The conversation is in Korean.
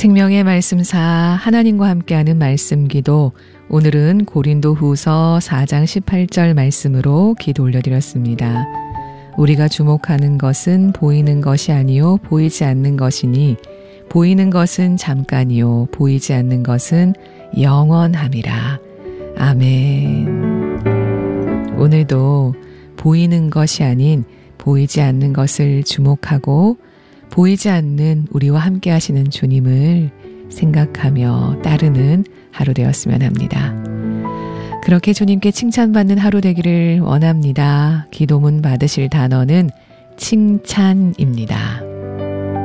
생명의 말씀사 하나님과 함께하는 말씀기도 오늘은 고린도후서 4장 18절 말씀으로 기도 올려드렸습니다. 우리가 주목하는 것은 보이는 것이 아니요 보이지 않는 것이니 보이는 것은 잠깐이요 보이지 않는 것은 영원함이라. 아멘. 오늘도 보이는 것이 아닌 보이지 않는 것을 주목하고 보이지 않는 우리와 함께 하시는 주님을 생각하며 따르는 하루 되었으면 합니다. 그렇게 주님께 칭찬받는 하루 되기를 원합니다. 기도문 받으실 단어는 칭찬입니다.